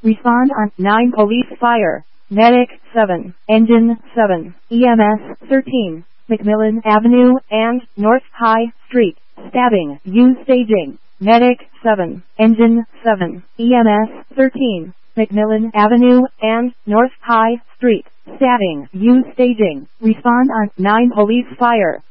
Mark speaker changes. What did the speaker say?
Speaker 1: Respond on 9 Police Fire. Medic 7. Engine 7. EMS 13. McMillan Avenue and North High Street. Stabbing. Use staging. Medic 7. Engine 7. EMS 13. McMillan Avenue and North High Street. Stabbing. Use staging. Respond on 9 Police Fire.